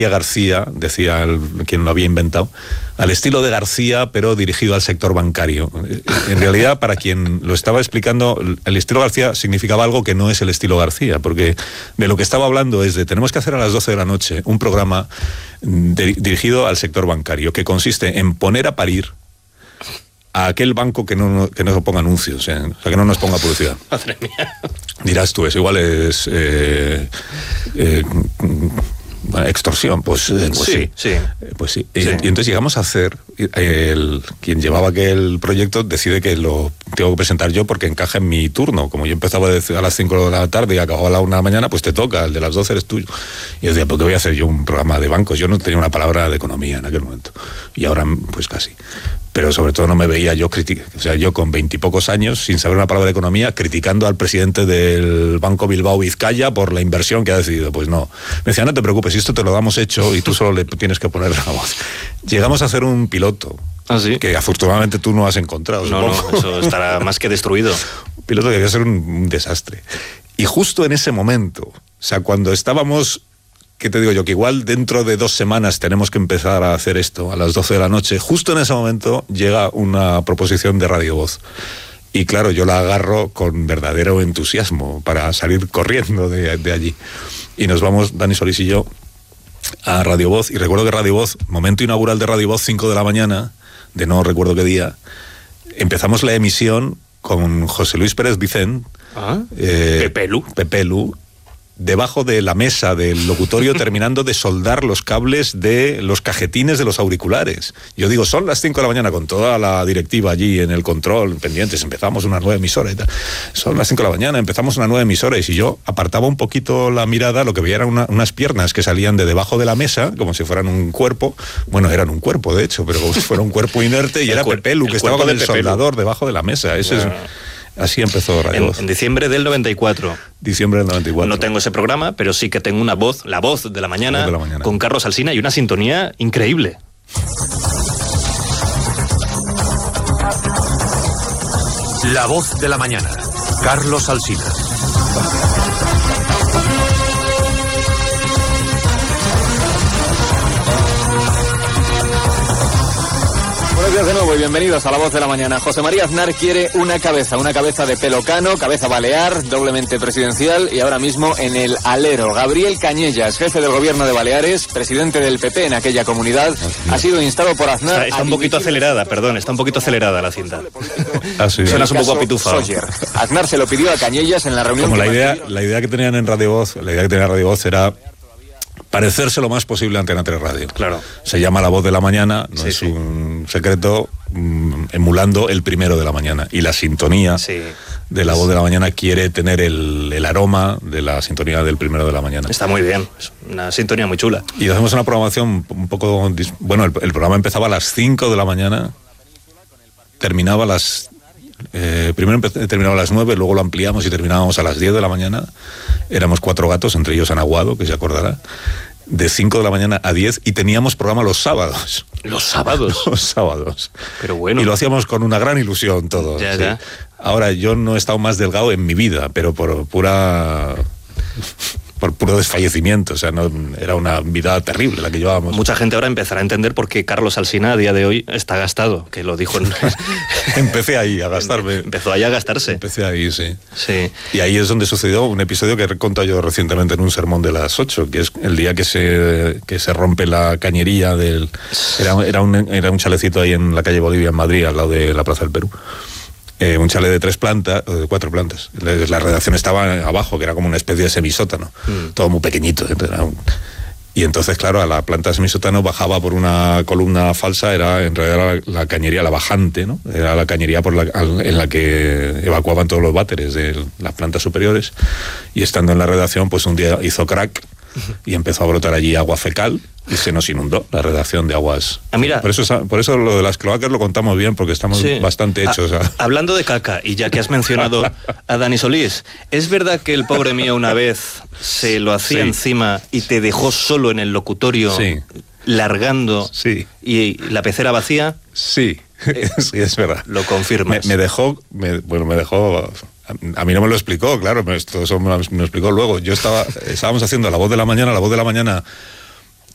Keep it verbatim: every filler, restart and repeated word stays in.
García, decía el, quien lo había inventado, al estilo de García, pero dirigido al sector bancario. En realidad, para quien lo estaba explicando, el estilo García significaba algo que no es el estilo García, porque de lo que estaba hablando es de tenemos que hacer a las doce de la noche un programa de, dirigido al sector bancario, que consiste en poner a parir a aquel banco que no, que no ponga anuncios, eh, o sea, que no nos ponga publicidad. Madre mía. Dirás tú, es igual es... Eh, eh, Bueno, extorsión, pues, eh, pues sí, sí, sí. Pues sí. sí. Y, y entonces llegamos a hacer, el, quien llevaba aquel proyecto decide que lo tengo que presentar yo porque encaja en mi turno. Como yo empezaba a las cinco de la tarde y acababa a la una de la mañana, pues te toca, el de las doce eres tuyo. Y yo decía, ¿por qué voy a hacer yo un programa de bancos? Yo no tenía una palabra de economía en aquel momento. Y ahora, pues casi. Pero sobre todo no me veía yo criticar, o sea, yo con veintipocos años, sin saber una palabra de economía, criticando al presidente del Banco Bilbao Vizcaya por la inversión que ha decidido. Pues no. Me decía, no te preocupes, si esto te lo damos hecho y tú solo le tienes que poner la voz. Llegamos a hacer un piloto. ¿Ah, sí? Que afortunadamente tú no has encontrado. No, supongo. no, eso estará más que destruido. Un piloto que debía ser un, un desastre. Y justo en ese momento, o sea, cuando estábamos... ¿Qué te digo yo? Que igual dentro de dos semanas tenemos que empezar a hacer esto a las doce de la noche. Justo en ese momento llega una proposición de Radio Voz. Y claro, yo la agarro con verdadero entusiasmo para salir corriendo de, de allí. Y nos vamos, Dani Solís y yo, a Radio Voz. Y recuerdo que Radio Voz, momento inaugural de Radio Voz, cinco de la mañana, de no recuerdo qué día, empezamos la emisión con José Luis Pérez Vicent. ¿Ah? Eh, Pepelu. Pepelu. Debajo de la mesa del locutorio terminando de soldar los cables de los cajetines de los auriculares. Yo digo, son las cinco de la mañana con toda la directiva allí en el control, pendientes, empezamos una nueva emisora y tal. Son las cinco de la mañana, empezamos una nueva emisora y si yo apartaba un poquito la mirada, lo que veía eran una, unas piernas que salían de debajo de la mesa, como si fueran un cuerpo, bueno, eran un cuerpo de hecho, pero como si fuera un cuerpo inerte y era Pepelu, que estaba con el Pepelu. soldador debajo de la mesa. Ese es... Así empezó Radio Voz. En, en diciembre del noventa y cuatro. Diciembre del noventa y cuatro. No tengo ese programa, pero sí que tengo una voz, la voz de la mañana, La voz de la mañana. con Carlos Alsina y una sintonía increíble. La voz de la mañana. Carlos Alsina. Buenos días de nuevo y bienvenidos a La Voz de la Mañana. José María Aznar quiere una cabeza, una cabeza de pelo cano, cabeza balear, doblemente presidencial y ahora mismo en el alero. Gabriel Cañellas, jefe del gobierno de Baleares, presidente del P P en aquella comunidad, ha sido instado por Aznar... Está, está un poquito acelerada, perdón, está un poquito acelerada la cinta. Ah, sí. Suenas un poco apitufado. Sawyer. Aznar se lo pidió a Cañellas en la reunión... Como que la idea, mantuvo. la idea que tenían en Radio Voz, la idea que tenía Radio Voz era parecerse lo más posible a Antena tres Radio. Claro. Se llama La Voz de la Mañana, no Sí, es sí. un secreto, mm, emulando el primero de la mañana. Y la sintonía Sí. de La Voz de la Mañana quiere tener el, el aroma de la sintonía del primero de la mañana. Está muy bien, es una sintonía muy chula. Y hacemos una programación un poco... dis- Bueno, el, el programa empezaba a las cinco de la mañana, terminaba a las... Eh, primero empe- terminaba a las nueve, luego lo ampliamos y terminábamos a las diez de la mañana. Éramos cuatro gatos, entre ellos Anaguado, que se acordará. De cinco de la mañana a diez y teníamos programa los sábados. Los sábados. Los sábados. Pero bueno. Y lo hacíamos con una gran ilusión todo. Ya, sí. ya. Ahora, yo no he estado más delgado en mi vida, pero por pura... por puro desfallecimiento, o sea, no, era una vida terrible la que llevábamos. Mucha gente ahora empezará a entender por qué Carlos Alsina a día de hoy está gastado, que lo dijo en... Empecé ahí a gastarme. Empezó ahí a gastarse. Empecé ahí, sí. Sí. Y ahí es donde sucedió un episodio que he contado yo recientemente en un sermón de las ocho, que es el día que se, que se rompe la cañería del... Era, era, un, era un chalecito ahí en la calle Bolivia, en Madrid, al lado de la Plaza del Perú. Eh, un chalet de tres plantas, o de cuatro plantas. La, la redacción estaba abajo, que era como una especie de semisótano. Mm. Todo muy pequeñito. Era un... Y entonces, claro, a la planta de semisótano bajaba por una columna falsa, era en realidad la, la cañería, la bajante, ¿no? Era la cañería por la, en la que evacuaban todos los váteres de las plantas superiores. Y estando en la redacción, pues un día hizo crack y empezó a brotar allí agua fecal y se nos inundó la redacción de aguas. Ah, mira. Por eso, por eso lo de las cloacas lo contamos bien, porque estamos sí. bastante hechos. A, a... Hablando de caca, y ya que has mencionado a Dani Solís, ¿es verdad que el pobre mío una vez se lo hacía sí. encima y te dejó solo en el locutorio sí. largando sí. y la pecera vacía? Sí, eh, sí, es verdad. Lo confirmas. Me, me dejó, me, bueno, me dejó... A mí no me lo explicó, claro, esto eso me lo, me lo explicó luego. Yo estaba, estábamos haciendo La Voz de la Mañana, La Voz de la Mañana